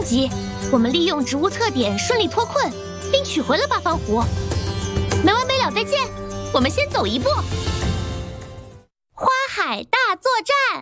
击，我们利用植物特点顺利脱困，并取回了八方湖。没完没了，再见！我们先走一步。花海大作战。